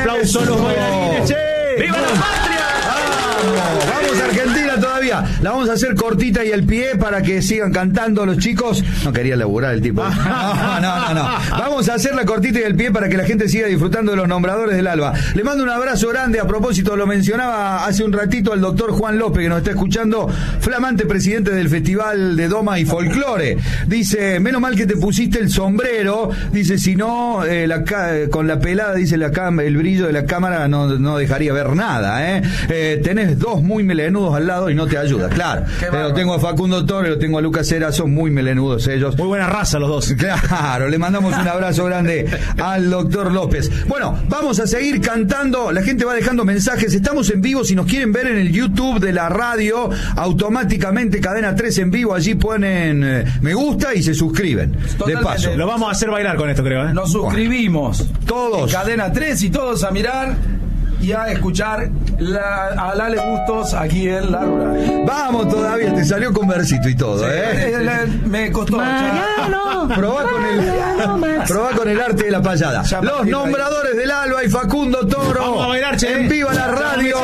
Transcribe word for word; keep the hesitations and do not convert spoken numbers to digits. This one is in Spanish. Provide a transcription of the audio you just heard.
aplauso a los bailarines, che. ¡Viva la patria! Vamos, vamos Argentina todavía. La vamos a hacer cortita y el pie para que sigan cantando los chicos. No quería laburar el tipo. No, no, no, no. Vamos a hacer la cortita y el pie para que la gente siga disfrutando de los nombradores del Alba. Le mando un abrazo grande. A propósito, lo mencionaba hace un ratito al doctor Juan López, que nos está escuchando, flamante presidente del Festival de Doma y Folclore. Dice, menos mal que te pusiste el sombrero. Dice, si no, eh, la ca- con la pelada, dice la cam- el brillo de la cámara no, no dejaría ver nada, ¿eh? Eh, tenés dos muy melenudos al lado y no te ayuda, claro. Pero tengo a Facundo Torres, lo tengo a Lucas Cera, son muy melenudos ellos. Muy buena raza los dos. Claro, le mandamos un abrazo grande al doctor López. Bueno, vamos a seguir cantando. La gente va dejando mensajes. Estamos en vivo. Si nos quieren ver en el YouTube de la radio, automáticamente Cadena tres en vivo. Allí ponen eh, me gusta y se suscriben. Totalmente. De paso. Lo vamos a hacer bailar con esto, creo, ¿eh? Nos suscribimos. Todos. En Cadena tres y todos a mirar y a escuchar la, a Lale Bustos aquí en La Rural. Vamos todavía, te salió con versito y todo, ¿eh? Eh, le- me costó. Mariano, Probá con Mariano, el, Max. probá con el arte de la payada. Ya, Los Martín, nombradores del Alba y Facundo Toro. Vamos a bailar, che. En viva la radio.